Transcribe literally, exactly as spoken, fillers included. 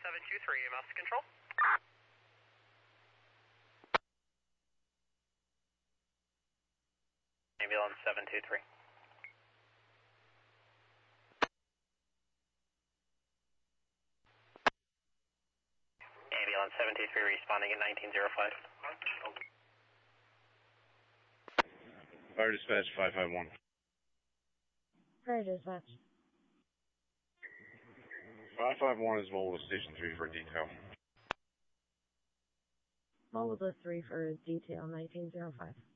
seven two three, mouse control. Ambulance seven two three. Ambulance seven two three responding at nineteen oh five. Fire dispatch five five one. Fire dispatch. five five one is mobile to station three for detail. Mobile to three for detail nineteen oh five.